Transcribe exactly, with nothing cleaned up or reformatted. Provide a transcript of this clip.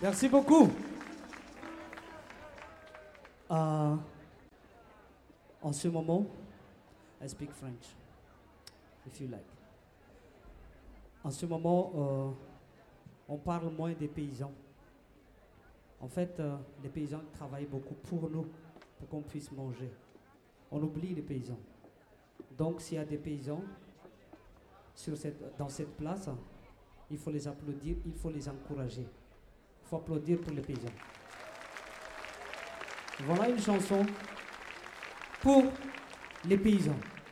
Merci beaucoup. Euh, en ce moment, I speak French, if you like. En ce moment, euh, on parle moins des paysans. En fait, euh, les paysans travaillent beaucoup pour nous, pour qu'on puisse manger. On oublie les paysans. Donc, s'il y a des paysans sur cette, dans cette place, il faut les applaudir, il faut les encourager. Il faut applaudir pour les paysans. Voilà une chanson pour les paysans.